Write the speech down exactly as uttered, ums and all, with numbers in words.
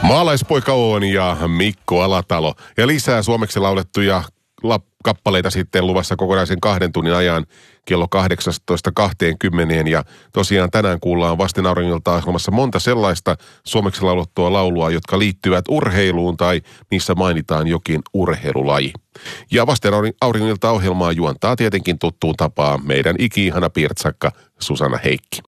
Maalaispoika Oon ja Mikko Alatalo. Ja lisää suomeksi laulettuja la- kappaleita sitten luvassa kokonaisen kahden tunnin ajan kello kahdeksastatoista kaksikymmentä. Ja tosiaan tänään kuullaan Vasten auringolta ohjelmassa monta sellaista suomeksi laulettua laulua, jotka liittyvät urheiluun tai niissä mainitaan jokin urheilulaji. Ja Vasten auringolta ohjelmaa juontaa tietenkin tuttuun tapaan meidän iki-ihana pirtsakka Susanna Heikki.